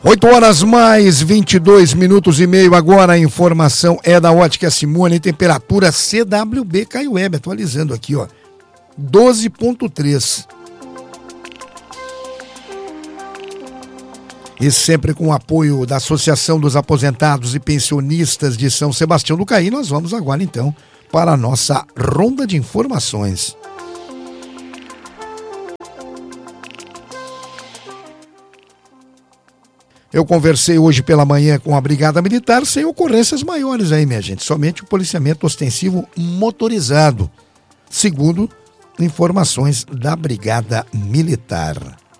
8h mais 22 minutos e meio. Agora a informação é da Ótica Simone. Temperatura CWB Caio Web, atualizando aqui, ó, 12,3. E sempre com o apoio da Associação dos Aposentados e Pensionistas de São Sebastião do Caí, nós vamos agora então para a nossa ronda de informações. Eu conversei hoje pela manhã com a Brigada Militar, sem ocorrências maiores aí, minha gente. Somente o policiamento ostensivo motorizado, segundo informações da Brigada Militar.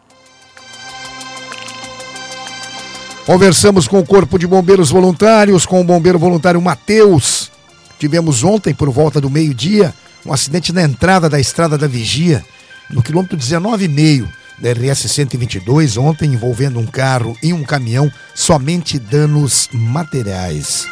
Conversamos com o Corpo de Bombeiros Voluntários, com o bombeiro voluntário Matheus. Tivemos ontem, por volta do meio-dia, um acidente na entrada da Estrada da Vigia, no quilômetro 19,5. Da RS 122, ontem envolvendo um carro e um caminhão, somente danos materiais.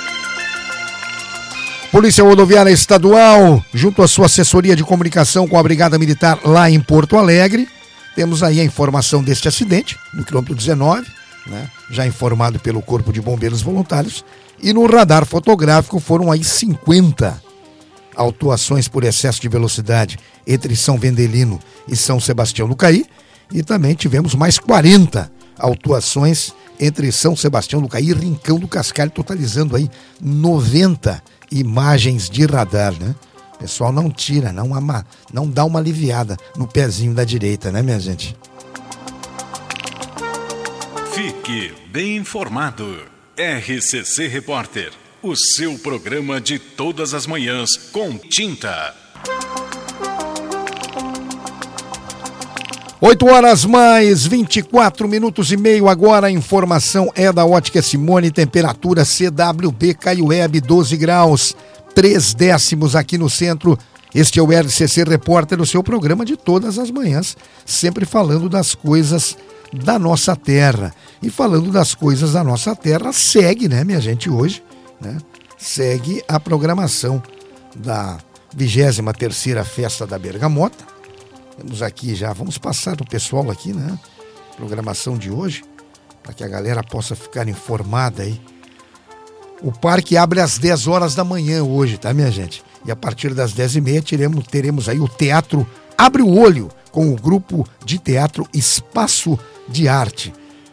Polícia Rodoviária Estadual, junto à sua assessoria de comunicação com a Brigada Militar lá em Porto Alegre, temos aí a informação deste acidente, no quilômetro 19, né, já informado pelo Corpo de Bombeiros Voluntários, e no radar fotográfico foram aí 50 autuações por excesso de velocidade entre São Vendelino e São Sebastião do Caí, e também tivemos mais 40 autuações entre São Sebastião do Caí e Rincão do Cascalho, totalizando aí 90 imagens de radar, né? O pessoal não tira, não dá uma aliviada no pezinho da direita, né, minha gente? Fique bem informado. RCC Repórter, o seu programa de todas as manhãs com tinta. 8h mais 24 minutos e meio. Agora a informação é da Ótica Simone. Temperatura CWB Caio Web, 12 graus, 3 décimos aqui no centro. Este é o RCC Repórter, o seu programa de todas as manhãs, sempre falando das coisas da nossa terra. E falando das coisas da nossa terra, segue, né, minha gente, hoje, né? Segue a programação da 23ª Festa da Bergamota. Temos aqui já, vamos passar do pessoal aqui, né? Programação de hoje, para que a galera possa ficar informada aí. O parque abre às 10 horas da manhã hoje, tá, minha gente? E a partir das 10h30 teremos aí o Teatro Abre o Olho, com o grupo de teatro Espaço de Arte.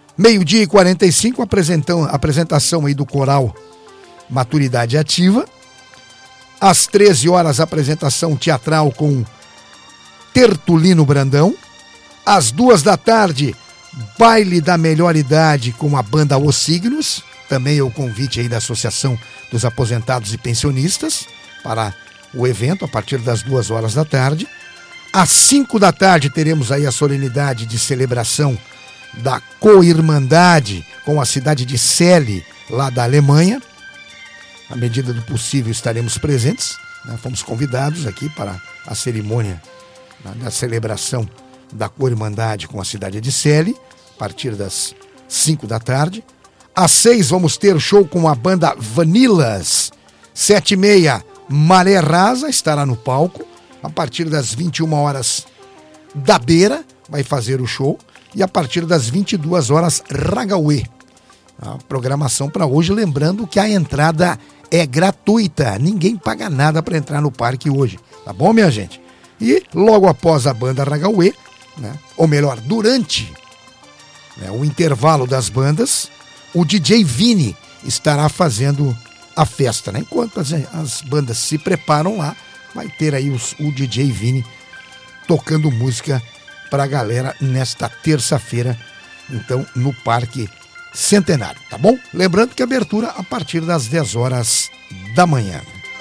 12h45, apresentação aí do coral Maturidade Ativa. Às 13 horas, apresentação teatral com Tertulino Brandão. Às 2 da tarde, baile da melhor idade com a banda Os Signos. Também é o convite aí da Associação dos Aposentados e Pensionistas para o evento a partir das 2 horas da tarde. Às 5 da tarde teremos aí a solenidade de celebração da Co-Irmandade com a cidade de Celle, lá da Alemanha. À medida do possível estaremos presentes, né? Fomos convidados aqui para a cerimônia da celebração da Co-Irmandade com a cidade de Celle, a partir das 5 da tarde. Às 6 vamos ter show com a banda Vanilas. 7h30, Maré Rasa estará no palco. A partir das 21 horas, Da Beira vai fazer o show. E a partir das 22 horas, Ragauê. A programação para hoje, lembrando que a entrada é gratuita. Ninguém paga nada para entrar no parque hoje. Tá bom, minha gente? E logo após a banda Ragauê, né, ou melhor, durante, né, o intervalo das bandas, o DJ Vini estará fazendo a festa, né? Enquanto as bandas se preparam lá, vai ter aí o DJ Vini tocando música para a galera nesta terça-feira, então, no Parque Centenário, tá bom? Lembrando que a abertura a partir das 10 horas da manhã.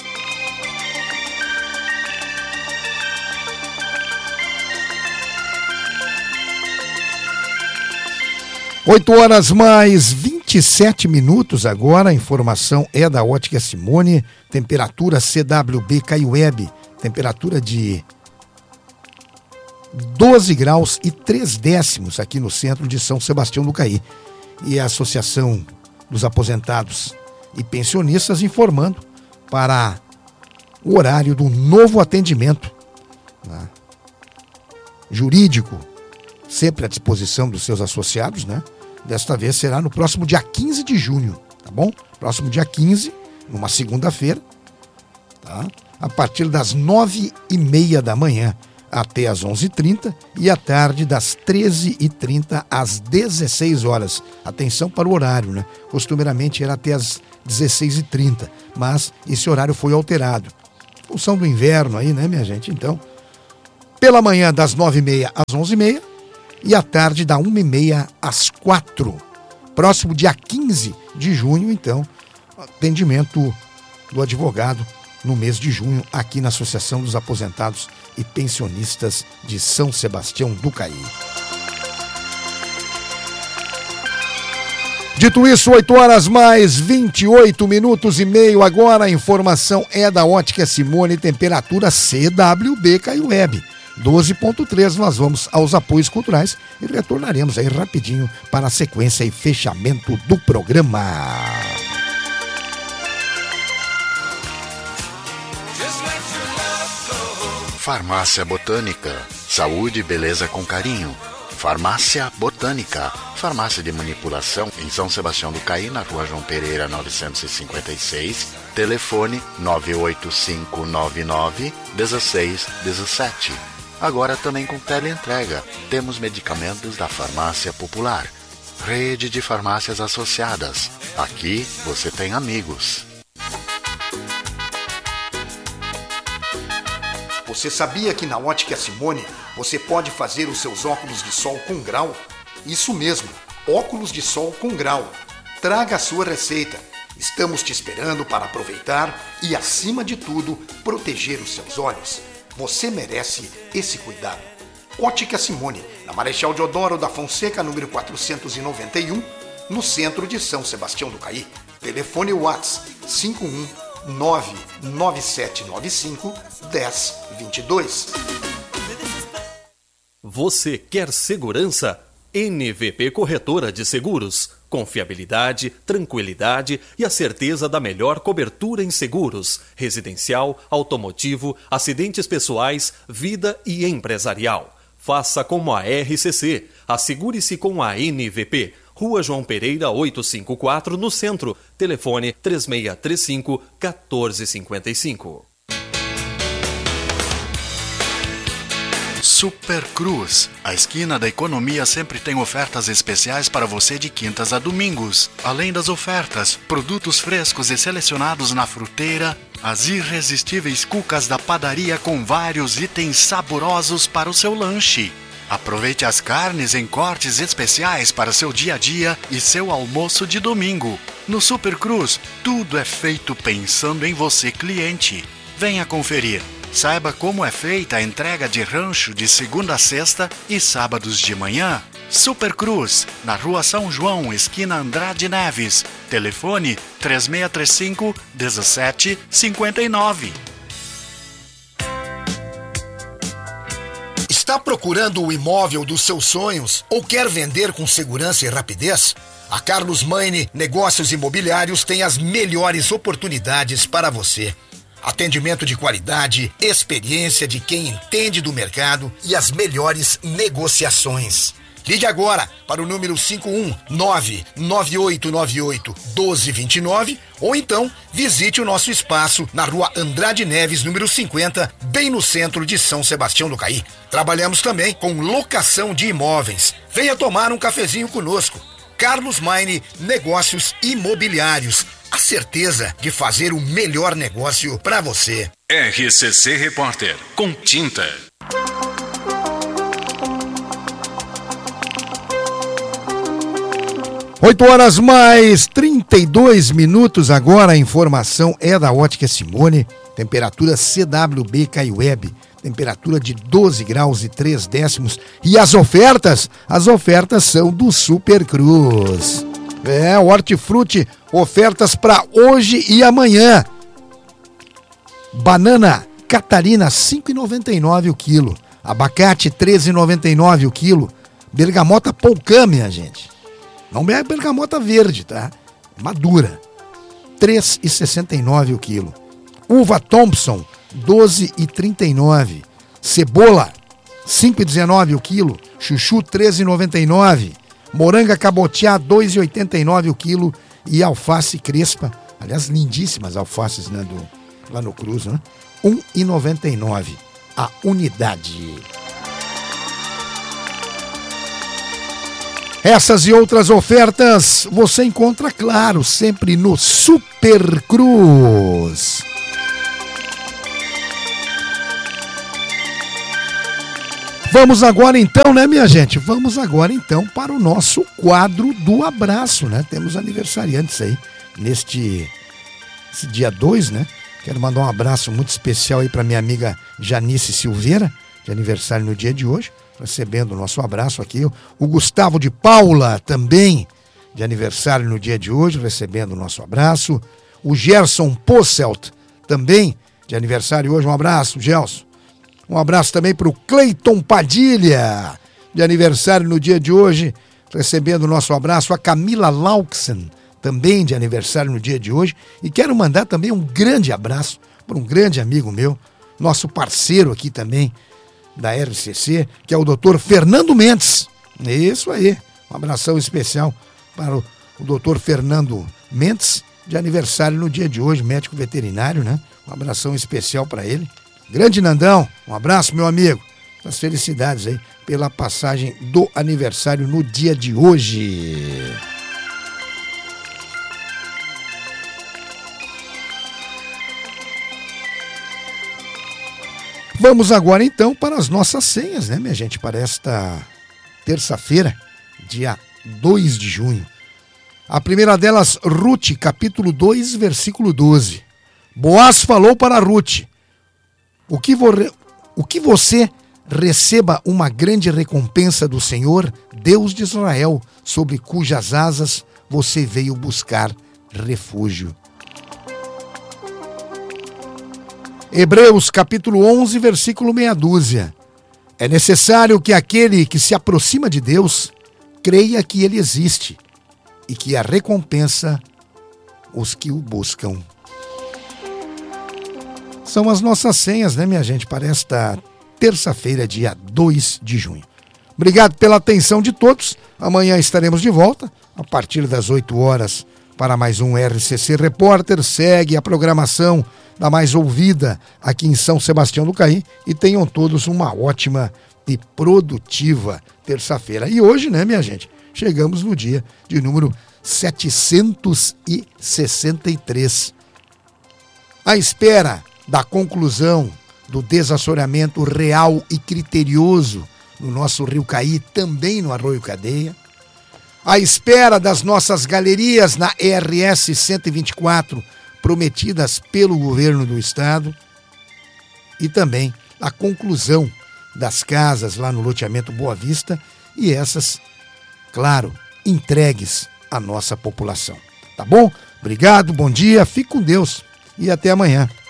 Oito horas mais 27 minutos agora, a informação é da Ótica Simone, temperatura CWB Caio Web, temperatura de 12 graus e 3 décimos aqui no centro de São Sebastião do Caí. E a Associação dos Aposentados e Pensionistas informando para o horário do novo atendimento, né, jurídico, sempre à disposição dos seus associados, né? Desta vez será no próximo dia 15 de junho, tá bom? Próximo dia 15, numa segunda-feira, tá? A partir das 9h30 da manhã até as 11h30 e à tarde das 13h30 às 16 horas. Atenção para o horário, né? Costumeiramente era até as 16h30, mas esse horário foi alterado. Função do inverno aí, né, minha gente? Então, pela manhã das 9h30 às 11h30 e à tarde da 1h30 às 4h. Próximo dia 15 de junho, então, atendimento do advogado no mês de junho aqui na Associação dos Aposentados e Pensionistas de São Sebastião do Caí. Dito isso, 8h mais 28 minutos e meio. Agora a informação é da Ótica Simone, temperatura CWB Caiueb 12.3. Nós vamos aos apoios culturais e retornaremos aí rapidinho para a sequência e fechamento do programa. Farmácia Botânica, saúde e beleza com carinho. Farmácia Botânica, farmácia de manipulação em São Sebastião do Caí, na Rua João Pereira 956, telefone 98599-1617. Agora também com teleentrega, temos medicamentos da Farmácia Popular. Rede de farmácias associadas, aqui você tem amigos. Você sabia que na Ótica Simone você pode fazer os seus óculos de sol com grau? Isso mesmo, óculos de sol com grau. Traga a sua receita. Estamos te esperando para aproveitar e, acima de tudo, proteger os seus olhos. Você merece esse cuidado. Ótica Simone, na Marechal Deodoro da Fonseca, número 491, no centro de São Sebastião do Caí. Telefone WhatsApp 51997951022. Você quer segurança? NVP Corretora de Seguros. Confiabilidade, tranquilidade e a certeza da melhor cobertura em seguros, residencial, automotivo, acidentes pessoais, vida e empresarial. Faça como a RCC. Assegure-se com a NVP. Rua João Pereira 854, no centro. Telefone 3635-1455. Super Cruz. A esquina da economia sempre tem ofertas especiais para você de quintas a domingos. Além das ofertas, produtos frescos e selecionados na fruteira, as irresistíveis cucas da padaria com vários itens saborosos para o seu lanche. Aproveite as carnes em cortes especiais para seu dia a dia e seu almoço de domingo. No Super Cruz, tudo é feito pensando em você, cliente. Venha conferir. Saiba como é feita a entrega de rancho de segunda a sexta e sábados de manhã. Super Cruz, na Rua São João, esquina Andrade Neves. Telefone 3635-1759. Está procurando o imóvel dos seus sonhos ou quer vender com segurança e rapidez? A Carlos Maine Negócios Imobiliários tem as melhores oportunidades para você. Atendimento de qualidade, experiência de quem entende do mercado e as melhores negociações. Ligue agora para o número 51998981229 ou então visite o nosso espaço na Rua Andrade Neves, número 50, bem no centro de São Sebastião do Caí. Trabalhamos também com locação de imóveis. Venha tomar um cafezinho conosco. Carlos Maine Negócios Imobiliários. A certeza de fazer o melhor negócio para você. RCC Repórter, com tinta. Oito horas mais 32 minutos. Agora a informação é da Ótica Simone. Temperatura CWB Caiueb. Temperatura de 12 graus e 3 décimos. E as ofertas? As ofertas são do Super Cruz. Hortifruti, ofertas para hoje e amanhã. Banana Catarina, R$ 5,99 o quilo. Abacate, R$ 13,99 o quilo. Bergamota Polcã, minha gente. Não é bergamota verde, tá? Madura. R$ 3,69 o quilo. Uva Thompson, R$ 12,39. Cebola, R$ 5,19 o quilo. Chuchu, R$ 13,99. Moranga cabotiá, 2,89 o quilo. E alface crespa, aliás, lindíssimas alfaces, né, lá no Cruz, né? 1,99 a unidade. Essas e outras ofertas você encontra, claro, sempre no Super Cruz. Vamos agora então, né, minha gente? Vamos agora então para o nosso quadro do abraço, né? Temos aniversariantes aí esse dia 2, né? Quero mandar um abraço muito especial aí para minha amiga Janice Silveira, de aniversário no dia de hoje, recebendo o nosso abraço aqui. O Gustavo de Paula, também de aniversário no dia de hoje, recebendo o nosso abraço. O Gerson Posselt, também de aniversário hoje. Um abraço, Gelson. Um abraço também para o Cleiton Padilha, de aniversário no dia de hoje, recebendo o nosso abraço. A Camila Lauxen, também de aniversário no dia de hoje. E quero mandar também um grande abraço para um grande amigo meu, nosso parceiro aqui também da RCC, que é o Dr. Fernando Mendes. Isso aí, um abração especial para o Dr. Fernando Mendes, de aniversário no dia de hoje, médico veterinário, né? Um abração especial para ele. Grande Nandão, um abraço, meu amigo. As felicidades aí pela passagem do aniversário no dia de hoje. Vamos agora então para as nossas senhas, né, minha gente? Para esta terça-feira, dia 2 de junho. A primeira delas, Ruth, capítulo 2, versículo 12. Boaz falou para Ruth: O que você receba uma grande recompensa do Senhor, Deus de Israel, sobre cujas asas você veio buscar refúgio. Hebreus capítulo 11, versículo meia dúzia. É necessário que aquele que se aproxima de Deus creia que ele existe e que a recompensa os que o buscam. São as nossas senhas, né, minha gente, para esta terça-feira, dia 2 de junho. Obrigado pela atenção de todos. Amanhã estaremos de volta, a partir das 8 horas, para mais um RCC Repórter. Segue a programação da mais ouvida aqui em São Sebastião do Caí e tenham todos uma ótima e produtiva terça-feira. E hoje, né, minha gente, chegamos no dia de número 763. À espera da conclusão do desassoreamento real e criterioso no nosso Rio Caí, também no Arroio Cadeia, à espera das nossas galerias na RS 124, prometidas pelo governo do estado, e também a conclusão das casas lá no loteamento Boa Vista, e essas, claro, entregues à nossa população. Tá bom? Obrigado, bom dia, fique com Deus e até amanhã.